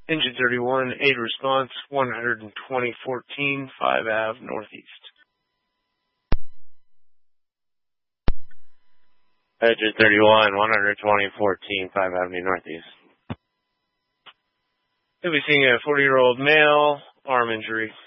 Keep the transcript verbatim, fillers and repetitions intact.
Engine thirty-one, aid response, one twenty fourteen, five Ave Northeast. Engine thirty-one, one twenty fourteen, five Avenue Northeast. You'll be seeing a forty-year-old male, arm injury.